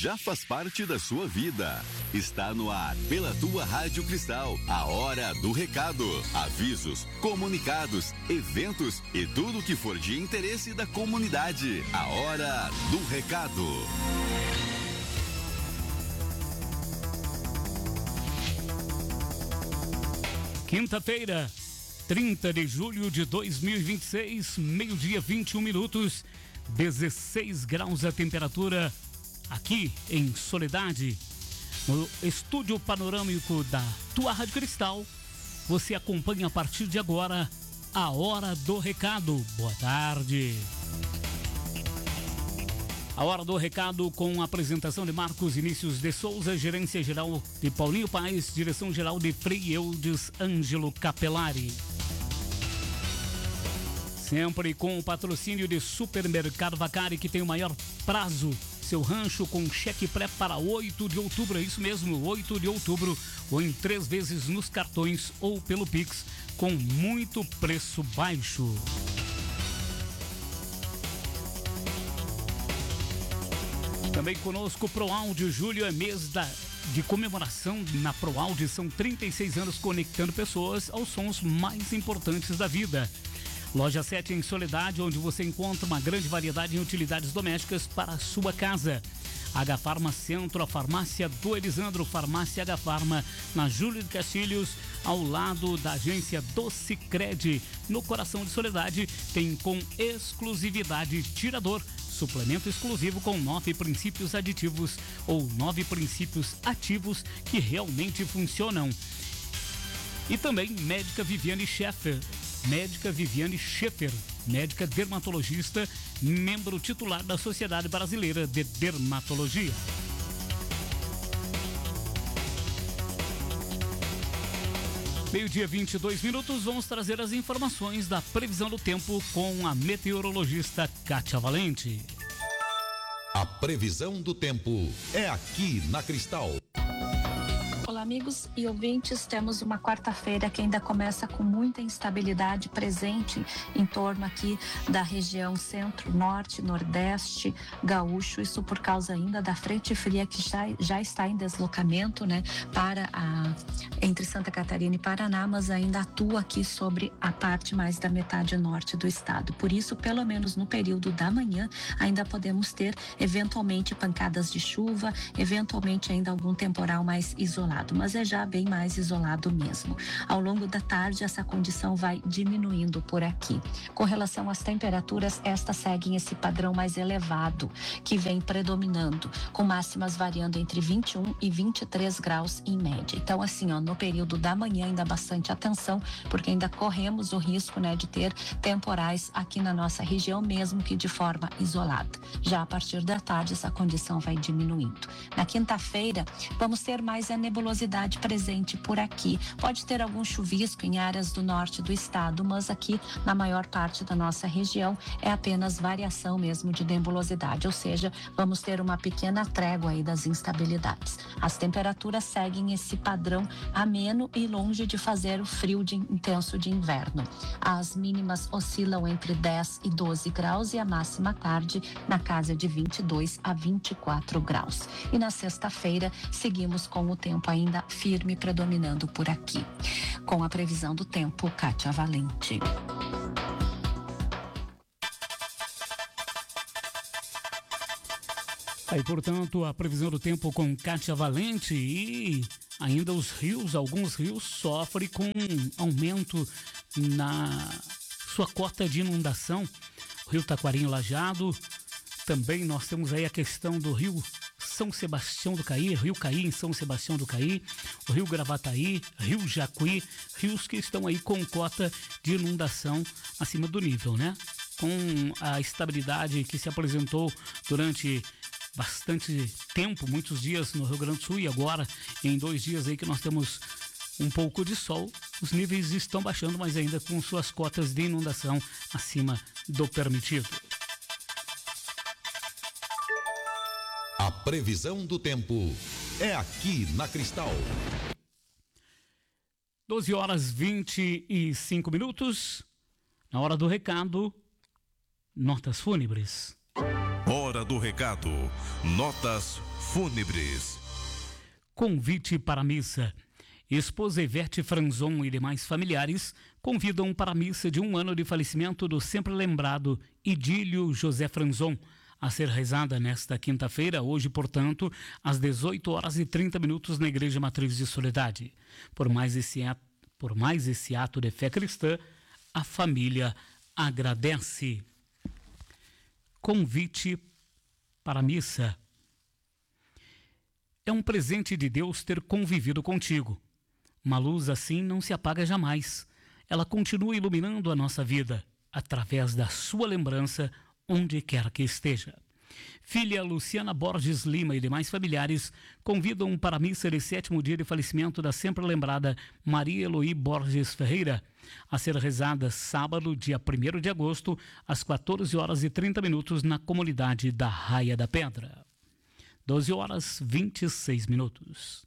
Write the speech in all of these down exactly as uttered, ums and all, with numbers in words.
já faz parte da sua vida. Está no ar, pela tua Rádio Cristal, a Hora do Recado. Avisos, comunicados, eventos e tudo que for de interesse da comunidade. A Hora do Recado. Quinta-feira, trinta de julho de dois mil e vinte e seis, meio-dia, vinte e um minutos, dezesseis graus a temperatura aqui em Soledade. No estúdio panorâmico da tua Rádio Cristal, você acompanha a partir de agora a Hora do Recado. Boa tarde. A Hora do Recado com a apresentação de Marcos Vinícius de Souza, gerência geral de Paulinho Paes, direção geral de Frei Eudes Ângelo Capelari. Sempre com o patrocínio de Supermercado Vacari, que tem o maior prazo. Seu rancho com cheque pré para oito de outubro, é isso mesmo, oito de outubro, ou em três vezes nos cartões ou pelo Pix, com muito preço baixo. Também conosco ProAudio, julho é mês da, de comemoração na ProAudio, são trinta e seis anos conectando pessoas aos sons mais importantes da vida. Loja sete em Soledade, onde você encontra uma grande variedade de utilidades domésticas para a sua casa. H-Farma Centro, a farmácia do Elisandro, farmácia H-Farma, na Júlio de Castilhos, ao lado da agência do Sicredi. No coração de Soledade, tem com exclusividade Tirador, suplemento exclusivo com nove princípios aditivos ou nove princípios ativos que realmente funcionam. E também Médica Viviane Schaeffer. Médica Viviane Schaeffer, médica dermatologista, membro titular da Sociedade Brasileira de Dermatologia. Meio-dia, vinte e dois minutos, vamos trazer as informações da previsão do tempo com a meteorologista Kátia Valente. A previsão do tempo é aqui na Cristal. Olá, amigos e ouvintes, temos uma quarta-feira que ainda começa com muita instabilidade presente em torno aqui da região centro, norte, nordeste, gaúcho, isso por causa ainda da frente fria que já, já está em deslocamento, né, para a, entre Santa Catarina e Paraná, mas ainda atua aqui sobre a parte mais da metade norte do estado. Por isso, pelo menos no período da manhã, ainda podemos ter eventualmente pancadas de chuva, eventualmente ainda algum temporal mais isolado, mas é já bem mais isolado mesmo. Ao longo da tarde, essa condição vai diminuindo por aqui. Com relação às temperaturas, estas seguem esse padrão mais elevado que vem predominando, com máximas variando entre vinte e um e vinte e três graus em média. Então, assim, ó, no período da manhã, ainda bastante atenção, porque ainda corremos o risco, né, de ter temporais aqui na nossa região, mesmo que de forma isolada. Já a partir da tarde, essa condição vai diminuindo. Na quinta-feira, vamos ter mais a nebulosidade presente por aqui. Pode ter algum chuvisco em áreas do norte do estado, mas aqui na maior parte da nossa região é apenas variação mesmo de nebulosidade, ou seja, vamos ter uma pequena trégua aí das instabilidades. As temperaturas seguem esse padrão ameno e longe de fazer o frio de, intenso de inverno. As mínimas oscilam entre dez e doze graus e a máxima à tarde na casa de vinte e dois a vinte e quatro graus. E na sexta-feira seguimos com o tempo ainda firme predominando por aqui. Com a previsão do tempo, Kátia Valente. Aí, portanto, a previsão do tempo com Kátia Valente e ainda os rios, alguns rios sofrem com aumento na sua cota de inundação. O rio Taquarinho Lajeado, também nós temos aí a questão do rio São Sebastião do Caí, Rio Caí em São Sebastião do Caí, o Rio Gravataí, Rio Jacuí, rios que estão aí com cota de inundação acima do nível, né? Com a estabilidade que se apresentou durante bastante tempo, muitos dias no Rio Grande do Sul, e agora em dois dias aí que nós temos um pouco de sol, os níveis estão baixando, mas ainda com suas cotas de inundação acima do permitido. A previsão do tempo é aqui na Cristal. doze horas vinte e cinco minutos. Na hora do recado, notas fúnebres. Hora hora do recado. Notas fúnebres. Convite para a missa. Esposa Ivete Franzon e demais familiares convidam para a missa de um ano de falecimento do sempre lembrado Idílio José Franzon, a ser rezada nesta quinta-feira, hoje, portanto, às dezoito horas e trinta minutos na Igreja Matriz de Soledade. Por mais esse ato, por mais esse ato de fé cristã, a família agradece. Convite para a missa. É um presente de Deus ter convivido contigo. Uma luz assim não se apaga jamais. Ela continua iluminando a nossa vida, através da sua lembrança, onde quer que esteja. Filha Luciana Borges Lima e demais familiares convidam para a missa de sétimo dia de falecimento da sempre lembrada Maria Eloí Borges Ferreira, a ser rezada sábado, dia primeiro de agosto, às quatorze horas e trinta minutos, na comunidade da Raia da Pedra. doze horas e vinte e seis minutos.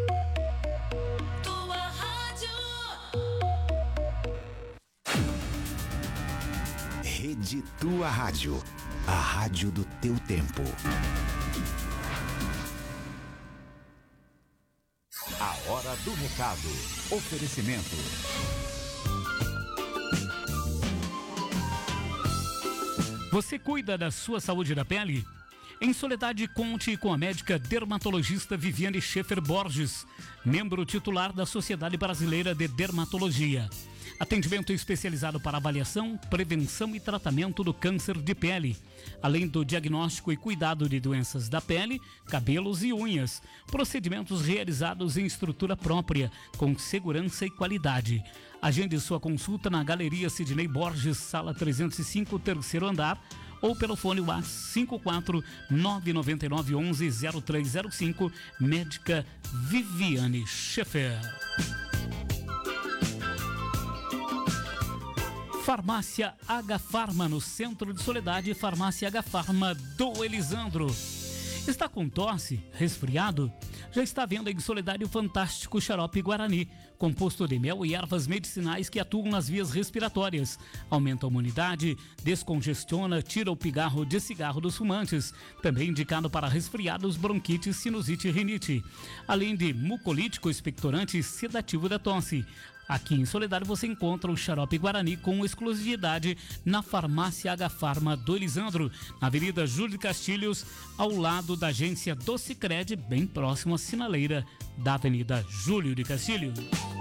Tua rádio. Rede Tua Rádio. A rádio do teu tempo. A hora do recado. Oferecimento. Você cuida da sua saúde da pele? Em Soledade, conte com a médica dermatologista Viviane Schaefer Borges, membro titular da Sociedade Brasileira de Dermatologia. Atendimento especializado para avaliação, prevenção e tratamento do câncer de pele, além do diagnóstico e cuidado de doenças da pele, cabelos e unhas. Procedimentos realizados em estrutura própria, com segurança e qualidade. Agende sua consulta na Galeria Sidney Borges, sala trezentos e cinco, terceiro andar, ou pelo fone WhatsApp cinco quatro nove nove nove um um zero três zero cinco, médica Viviane Schaefer. Farmácia H Farma, no centro de Soledade, Farmácia H Farma do Elisandro. Está com tosse, resfriado? Já está vendo em Soledade o fantástico xarope Guarani, composto de mel e ervas medicinais que atuam nas vias respiratórias. Aumenta a imunidade, descongestiona, tira o pigarro de cigarro dos fumantes. Também indicado para resfriados, bronquite, sinusite e rinite. Além de mucolítico, expectorante e sedativo da tosse. Aqui em Soledade você encontra o xarope Guarani com exclusividade na Farmácia H Farma do Elisandro, na Avenida Júlio de Castilhos, ao lado da agência do Sicredi, bem próximo à sinaleira da Avenida Júlio de Castilhos.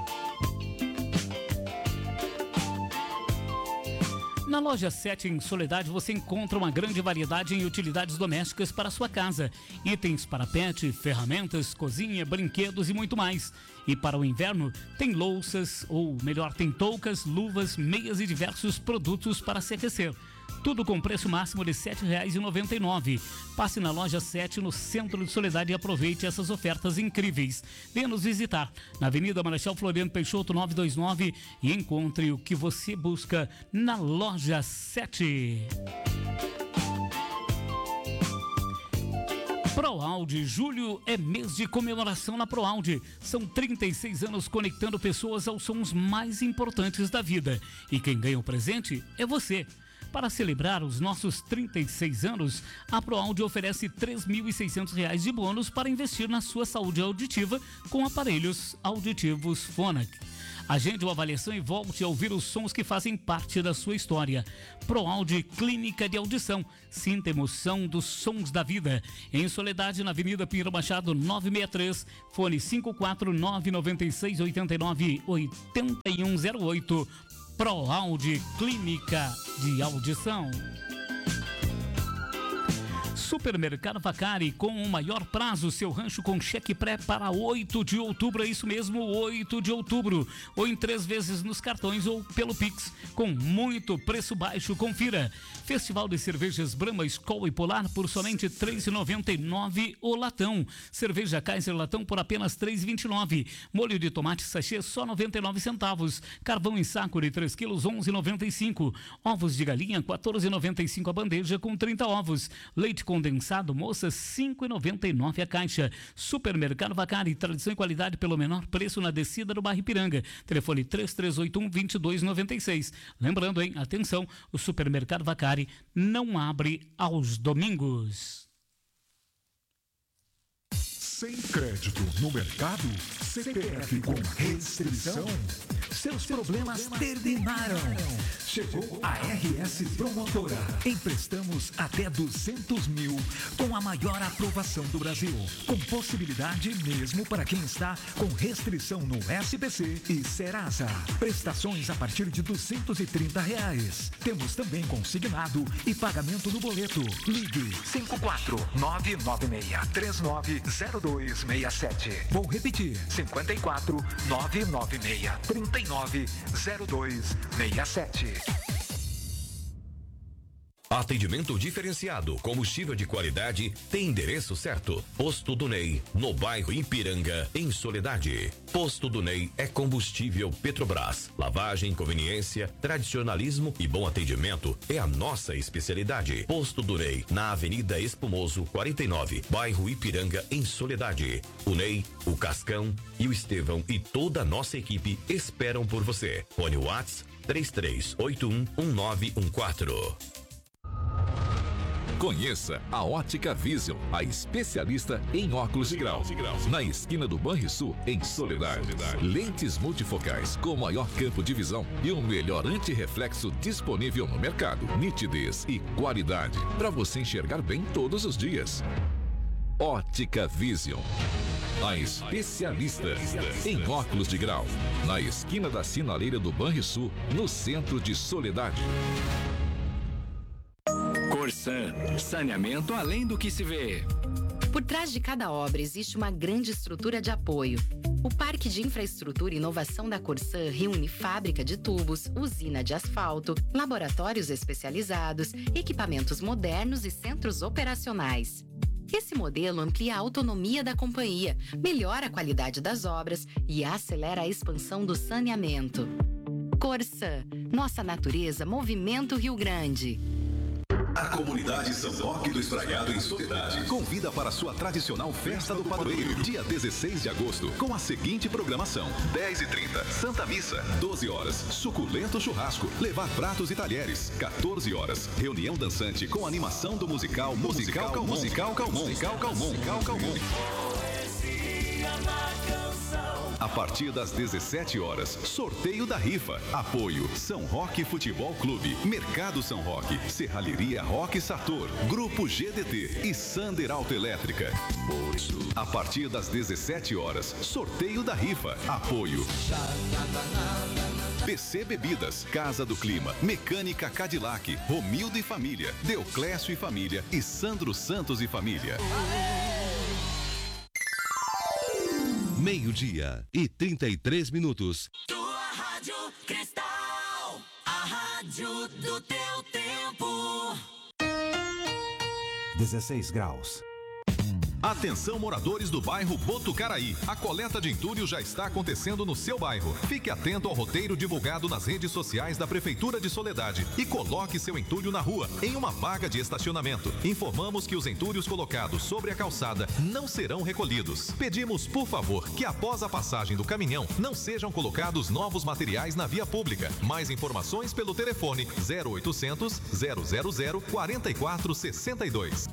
Na loja sete em Soledade você encontra uma grande variedade em utilidades domésticas para a sua casa. Itens para pet, ferramentas, cozinha, brinquedos e muito mais. E para o inverno tem louças, ou melhor, tem toucas, luvas, meias e diversos produtos para se aquecer. Tudo com preço máximo de sete reais e noventa e nove centavos. Passe na loja sete, no centro de Soledade, e aproveite essas ofertas incríveis. Venha nos visitar na Avenida Marechal Floriano Peixoto novecentos e vinte e nove e encontre o que você busca na loja sete. ProAude, julho é mês de comemoração na ProAude. São trinta e seis anos conectando pessoas aos sons mais importantes da vida. E quem ganha o presente é você. Para celebrar os nossos trinta e seis anos, a ProAudio oferece três mil e seiscentos reais de bônus para investir na sua saúde auditiva com aparelhos auditivos Phonak. Agende uma avaliação e volte a ouvir os sons que fazem parte da sua história. ProAudio Clínica de Audição. Sinta a emoção dos sons da vida. Em Soledade, na Avenida Pinheiro Machado, novecentos e sessenta e três, fone cinco quatro nove nove seis oito nove oito um zero oito. ProAudio Clínica de Audição. Supermercado Vacari, com o maior prazo, seu rancho com cheque pré para oito de outubro, é isso mesmo, oito de outubro, ou em três vezes nos cartões ou pelo Pix, com muito preço baixo, confira. Festival de cervejas Brahma, Skol e Polar por somente três reais e noventa e nove centavos o latão. Cerveja Kaiser latão por apenas três reais e vinte e nove centavos. Molho de tomate sachê só noventa e nove centavos. Carvão em saco de três quilos, onze reais e noventa e cinco centavos. Ovos de galinha, quatorze reais e noventa e cinco centavos a bandeja com trinta ovos. Leite com condensado moça cinco reais e noventa e nove centavos a caixa. Supermercado Vacari, tradição e qualidade pelo menor preço na descida do bairro Ipiranga. Telefone três três oito um, dois dois nove seis. Lembrando, hein, atenção, o Supermercado Vacari não abre aos domingos. Sem crédito no mercado? C P F com restrição? Seus problemas terminaram. Chegou a R S Promotora. Emprestamos até duzentos mil com a maior aprovação do Brasil. Com possibilidade mesmo para quem está com restrição no S B C e Serasa. Prestações a partir de duzentos e trinta reais. Temos também consignado e pagamento no boleto. Ligue cinco quatro nove nove seis três nove zero dois seis sete. Vou repetir. cinco quatro nove nove seis três nove zero dois seis sete. Atendimento diferenciado, combustível de qualidade, tem endereço certo. Posto do Ney, no bairro Ipiranga, em Soledade. Posto do Ney é combustível Petrobras. Lavagem, conveniência, tradicionalismo e bom atendimento é a nossa especialidade. Posto do Ney, na Avenida Espumoso, quarenta e nove, bairro Ipiranga, em Soledade. O Ney, o Cascão e o Estevão e toda a nossa equipe esperam por você. Fone WhatsApp três três oito um, um nove um quatro. Conheça a Ótica Vision, a especialista em óculos de grau. Na esquina do Banrisul, em Soledade. Lentes multifocais com maior campo de visão e o melhor antirreflexo disponível no mercado. Nitidez e qualidade para você enxergar bem todos os dias. Ótica Vision, a especialista em óculos de grau. Na esquina da sinaleira do Banrisul, no centro de Soledade. Corsan, saneamento além do que se vê. Por trás de cada obra existe uma grande estrutura de apoio. O Parque de Infraestrutura e Inovação da Corsan reúne fábrica de tubos, usina de asfalto, laboratórios especializados, equipamentos modernos e centros operacionais. Esse modelo amplia a autonomia da companhia, melhora a qualidade das obras e acelera a expansão do saneamento. Corsan, nossa natureza, Movimento Rio Grande. A comunidade São Roque do Espraiado, em Soledade, convida para a sua tradicional Festa do Padroeiro, dia dezesseis de agosto, com a seguinte programação: dez e trinta, Santa Missa; doze horas, suculento churrasco, levar pratos e talheres; quatorze horas, reunião dançante com animação do musical Musical Calmon. Musical Calmon. Musical Calmon. Musical Calmon. A partir das dezessete horas, sorteio da rifa. Apoio São Roque Futebol Clube, Mercado São Roque, Serralheria Roque Sator, Grupo G D T e Sander Autoelétrica. A partir das dezessete horas, sorteio da rifa. Apoio B C Bebidas, Casa do Clima, Mecânica Cadillac, Romildo e Família, Deoclésio e Família e Sandro Santos e Família. Meio-dia e trinta e três minutos. Tua Rádio Cristal, a rádio do teu tempo. dezesseis graus. Atenção, moradores do bairro Botucaraí. A coleta de entulho já está acontecendo no seu bairro. Fique atento ao roteiro divulgado nas redes sociais da Prefeitura de Soledade e coloque seu entulho na rua, em uma vaga de estacionamento. Informamos que os entulhos colocados sobre a calçada não serão recolhidos. Pedimos, por favor, que após a passagem do caminhão não sejam colocados novos materiais na via pública. Mais informações pelo telefone zero oitocentos, zero zero zero, quatro quatro seis dois.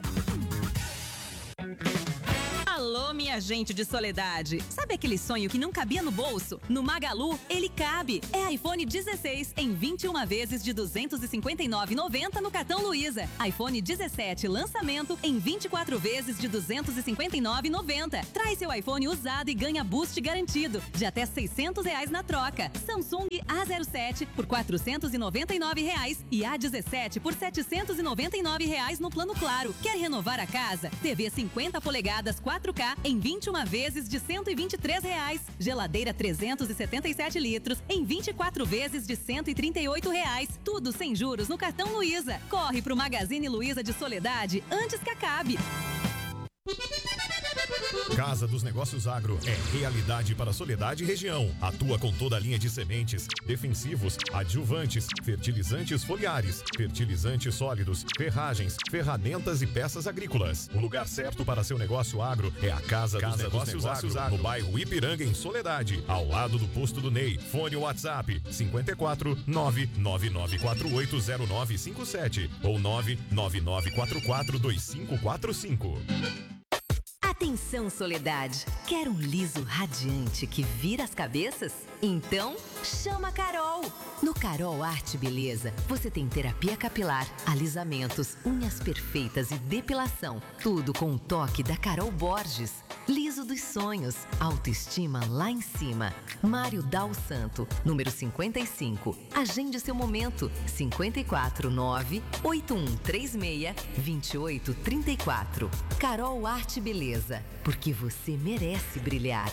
Alô, minha gente de Soledade. Sabe aquele sonho que não cabia no bolso? No Magalu, ele cabe. É iPhone dezesseis em vinte e uma vezes de duzentos e cinquenta e nove reais e noventa centavos no cartão Luiza. iPhone dezessete lançamento em vinte e quatro vezes de duzentos e cinquenta e nove reais e noventa centavos. Traz seu iPhone usado e ganha boost garantido de até seiscentos reais na troca. Samsung A zero sete por quatrocentos e noventa e nove reais e A dezessete por setecentos e noventa e nove reais no plano Claro. Quer renovar a casa? T V cinquenta polegadas quatro K em vinte e uma vezes de cento e vinte e três reais. Geladeira trezentos e setenta e sete litros em vinte e quatro vezes de cento e trinta e oito reais. Tudo sem juros no cartão Luiza. Corre pro Magazine Luiza de Soledade antes que acabe. Casa dos Negócios Agro é realidade para Soledade e região. Atua com toda a linha de sementes, defensivos, adjuvantes, fertilizantes foliares, fertilizantes sólidos, ferragens, ferramentas e peças agrícolas. O lugar certo para seu negócio agro é a Casa, Casa dos Negócios, Negócios Agro, no bairro Ipiranga, em Soledade, ao lado do posto do Ney. Fone WhatsApp cinco quatro nove nove nove quatro oito zero nove cinco sete ou nove nove nove quatro quatro dois cinco quatro cinco. Atenção, Soledade. Quer um liso radiante que vira as cabeças? Então, chama a Carol. No Carol Arte Beleza, você tem terapia capilar, alisamentos, unhas perfeitas e depilação. Tudo com o toque da Carol Borges. Liso dos sonhos, autoestima lá em cima. Mário Dal Santo, número cinquenta e cinco. Agende seu momento. cinco quatro nove oito um três seis dois oito três quatro. Carol Arte Beleza, porque você merece brilhar.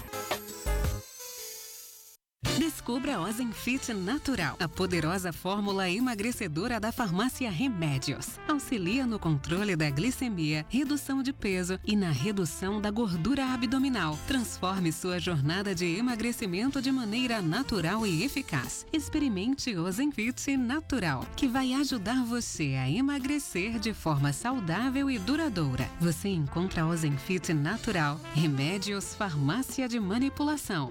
Descubra a Ozempic Natural, a poderosa fórmula emagrecedora da farmácia Remédios. Auxilia no controle da glicemia, redução de peso e na redução da gordura abdominal. Transforme sua jornada de emagrecimento de maneira natural e eficaz. Experimente Ozempic Natural, que vai ajudar você a emagrecer de forma saudável e duradoura. Você encontra a Ozempic Natural, Remédios Farmácia de Manipulação.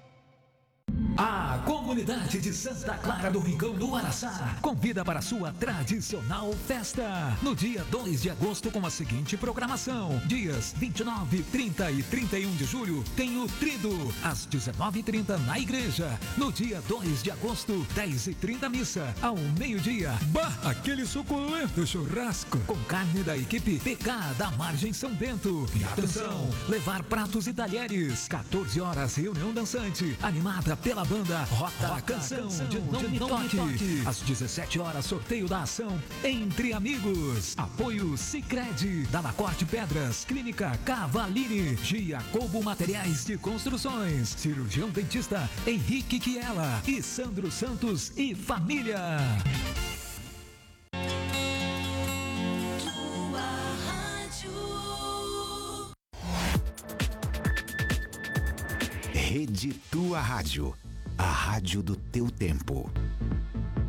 A comunidade de Santa Clara do Rincão do Araçá convida para sua tradicional festa no dia dois de agosto com a seguinte programação: dias vinte e nove, trinta e trinta e um de julho tem o Trido às dezenove e trinta na igreja. No dia dois de agosto, dez e trinta missa ao meio-dia. Bah, aquele suculento churrasco com carne da equipe P K da Margem São Bento. E atenção, levar pratos e talheres. quatorze horas, reunião dançante animada pela banda Rota, Rota Canção, Canção de Não, de Me, não Toque. Me Toque. Às dezessete horas, sorteio da ação Entre Amigos. Apoio Sicredi, Dalacorte Pedras, Clínica Cavaline, Giacobo Materiais de Construções, Cirurgião Dentista Henrique Chiela e Sandro Santos e família. Rede Tua Rádio, a rádio do teu tempo.